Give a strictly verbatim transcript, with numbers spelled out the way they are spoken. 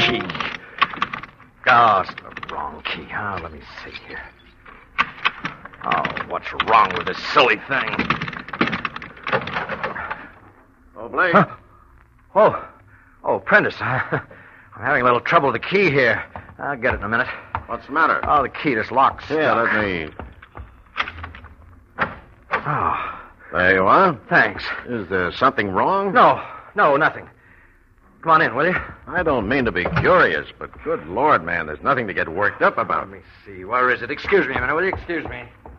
key. Oh, it's the wrong key. Oh, let me see here. Oh, what's wrong with this silly thing? Oh, Blake. Huh? Oh, oh, Prentice. I, I'm having a little trouble with the key here. I'll get it in a minute. What's the matter? Oh, the key just locks. Here, let me... Oh, There you are. thanks. Is there something wrong? No, no, nothing. Come on in, will you? I don't mean to be curious, but good Lord, man, there's nothing to get worked up about. Let me see. Where is it? Excuse me a minute, will you? Excuse me.